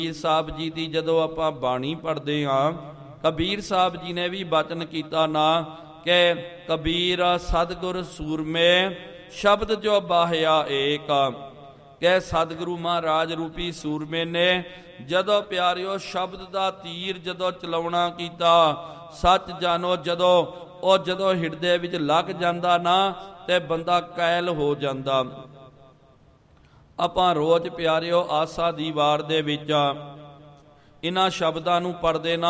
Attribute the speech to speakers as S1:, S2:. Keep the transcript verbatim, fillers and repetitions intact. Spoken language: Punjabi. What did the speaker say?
S1: ਕਬੀਰ ਸਾਹਿਬ ਜੀ ਦੀ ਜਦੋਂ ਆਪਾਂ ਬਾਣੀ ਪੜ੍ਹਦੇ ਹਾਂ, ਕਬੀਰ ਸਾਹਿਬ ਜੀ ਨੇ ਵੀ ਬਚਨ ਕੀਤਾ ਨਾ ਕਿ ਕਬੀਰ ਸਤਿਗੁਰ ਸੂਰਮੇ ਸ਼ਬਦ ਜੋ ਬਾਹਿਆ ਏਕ, ਕਿ ਸਤਿਗੁਰੂ ਮਹਾਰਾਜ ਰੂਪੀ ਸੂਰਮੇ ਨੇ ਜਦੋਂ ਪਿਆਰਿਓ ਸ਼ਬਦ ਦਾ ਤੀਰ ਜਦੋਂ ਚਲਾਉਣਾ ਕੀਤਾ, ਸੱਚ ਜਾਣੋ ਜਦੋਂ ਉਹ ਜਦੋਂ ਹਿਰਦੇ ਵਿੱਚ ਲੱਗ ਜਾਂਦਾ ਨਾ ਤੇ ਬੰਦਾ ਕਾਇਲ ਹੋ ਜਾਂਦਾ। ਆਪਾਂ ਰੋਜ਼ ਪਿਆਰਿਓ ਆਸਾ ਦੀ ਵਾਰ ਦੇ ਵਿੱਚ ਇਹਨਾਂ ਸ਼ਬਦਾਂ ਨੂੰ ਪੜ੍ਹਦੇ ਨਾ